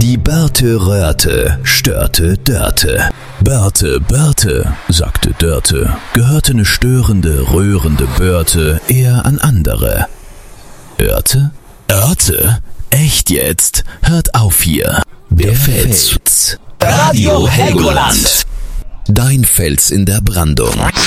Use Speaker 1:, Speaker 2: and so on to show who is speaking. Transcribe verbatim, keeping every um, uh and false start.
Speaker 1: Die Börte röhrte, störte Dörte. Börte, Börte, sagte Dörte, gehörte ne störende, rührende Börte eher an andere. Örte? Örte? Echt jetzt? Hört auf hier. Der Fels. Radio Helgoland. Dein Fels in der Brandung.